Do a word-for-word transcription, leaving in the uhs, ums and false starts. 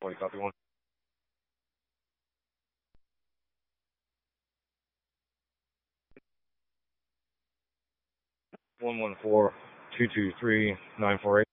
Wait, copy one. One one four two two three nine four eight.